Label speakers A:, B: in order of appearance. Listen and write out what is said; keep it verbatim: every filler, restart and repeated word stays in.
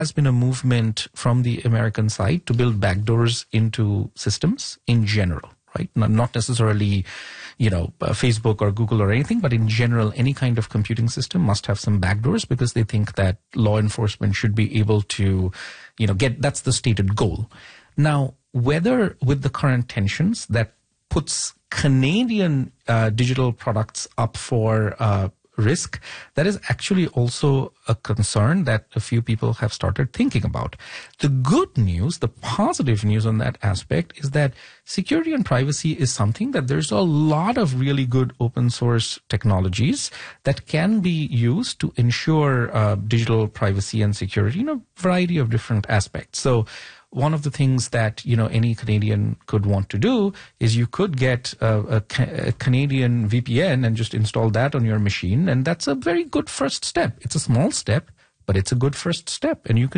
A: has been a movement from the American side to build backdoors into systems in general, right? Not necessarily, you know, uh, Facebook or Google or anything, but in general, any kind of computing system must have some backdoors because they think that law enforcement should be able to, you know, get, that's the stated goal. Now, whether with the current tensions that puts Canadian uh, digital products up for uh, risk, that is actually also a concern that a few people have started thinking about. The good news, the positive news on that aspect is that security and privacy is something that there's a lot of really good open source technologies that can be used to ensure uh, digital privacy and security in a variety of different aspects. So one of the things that, you know, any Canadian could want to do is you could get a, a, a Canadian V P N and just install that on your machine. And that's a very good first step. It's a small step, but it's a good first step. And you can